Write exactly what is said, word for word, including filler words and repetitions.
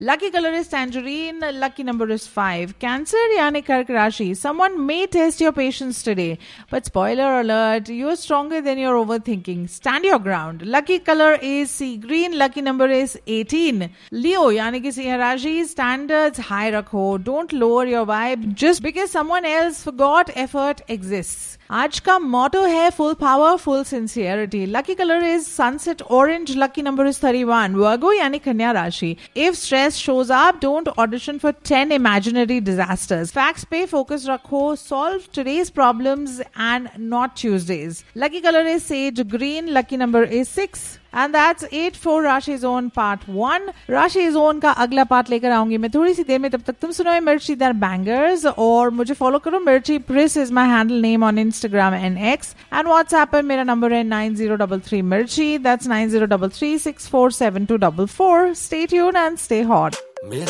Lucky color is tangerine. Lucky number is five. Cancer yani Kark Rashi. Someone may test your patience today. But spoiler alert, you're stronger than your overthinking. Stand your ground. Lucky color is sea green. Lucky number is eighteen. Leo yani ki Siya Rashi. Standards high rakho. Don't lower your vibe just because someone else forgot effort exists. आज का motto है full power, full sincerity. Lucky color is sunset orange. Lucky number is thirty-one. Virgo yani Kanya Rashi. If stress shows up, don't audition for ten imaginary disasters. Facts पे focus रखो. Solve today's problems and not Tuesdays. Lucky color is sage green. Lucky number is six. And that's it for Rashi Zone Part one. Rashi Zone का अगला part लेकर आऊंगी मैं थोड़ी सी देर में. तब तक तुम सुनो मिर्ची दर बैंगर्स और मुझे फॉलो करो. मिर्ची प्रिस is my handle name on Instagram and x and WhatsApp पर मेरा नंबर है नाइन जीरो थ्री थ्री मिर्ची. That's nine zero three three six four seven to four four. Stay tuned and stay hot.